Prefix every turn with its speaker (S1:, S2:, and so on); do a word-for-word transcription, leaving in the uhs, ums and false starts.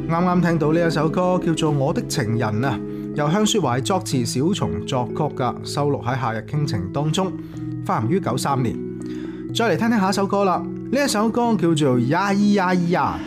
S1: 啱啱聽到呢一首歌叫做《我的情人》啊，由向雪懷作詞，小松作曲噶，收錄喺《夏日傾情》當中，發行於九三年。再嚟聽聽下一首歌啦，呢一首歌叫做《呀咿呀咿呀》。